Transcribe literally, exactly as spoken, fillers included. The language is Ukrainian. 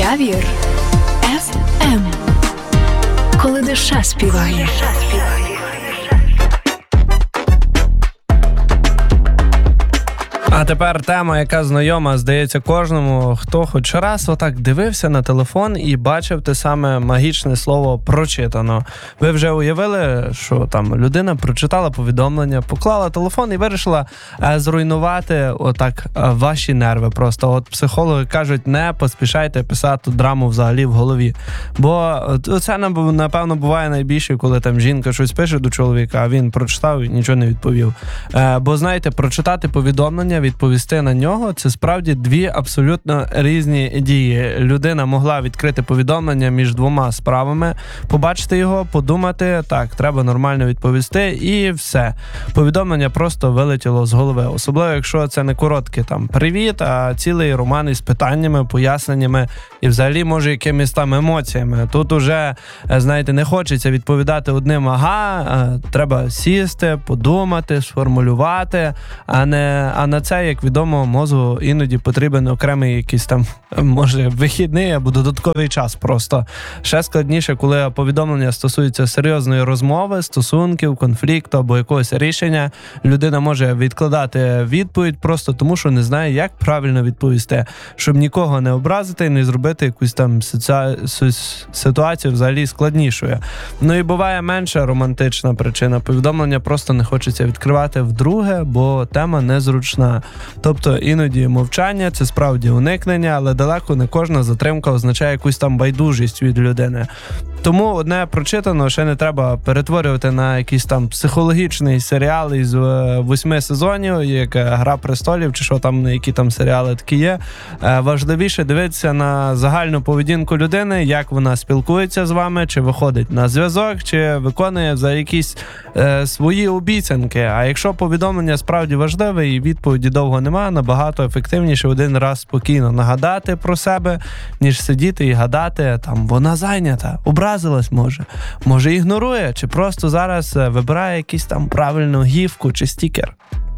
Явір еф ем. Коли душа співає. А тепер тема, яка знайома, здається, кожному, хто хоч раз отак дивився на телефон і бачив те саме магічне слово «прочитано». Ви вже уявили, що там людина прочитала повідомлення, поклала телефон і вирішила е, зруйнувати отак е, ваші нерви. Просто от психологи кажуть, не поспішайте писати драму взагалі в голові. Бо це, напевно, буває найбільше, коли там жінка щось пише до чоловіка, а він прочитав і нічого не відповів. Е, бо, знаєте, прочитати повідомлення, відповісти на нього, це справді дві абсолютно різні дії. Людина могла відкрити повідомлення між двома справами, побачити його, подумати, так, треба нормально відповісти, і все. Повідомлення просто вилетіло з голови. Особливо, якщо це не коротке там «привіт», а цілий роман із питаннями, поясненнями і взагалі, може, якимись там емоціями. Тут уже, знаєте, не хочеться відповідати одним «ага», треба сісти, подумати, сформулювати, а не а на це, як відомо, мозку іноді потрібен окремий якийсь там, може, вихідний або додатковий час просто. Ще складніше, коли повідомлення стосується серйозної розмови, стосунків, конфлікту або якогось рішення. Людина може відкладати відповідь просто тому, що не знає, як правильно відповісти, щоб нікого не образити і не зробити якусь там соці- ситуацію взагалі складнішою. Ну і буває менша романтична причина. Повідомлення просто не хочеться відкривати вдруге, бо тема незручна. Тобто іноді мовчання – це справді уникнення, але далеко не кожна затримка означає якусь там байдужість від людини. Тому одне прочитано ще не треба перетворювати на якийсь там психологічний серіал із восьми сезонів, як «Гра престолів» чи що там, які там серіали такі є. Важливіше дивитися на загальну поведінку людини, як вона спілкується з вами, чи виходить на зв'язок, чи виконує за якісь е, свої обіцянки. А якщо повідомлення справді важливе і відповіді довго немає, набагато ефективніше один раз спокійно нагадати про себе, ніж сидіти і гадати, там, вона зайнята, образилась може, може ігнорує, чи просто зараз вибирає якийсь там правильну гіфку чи стікер.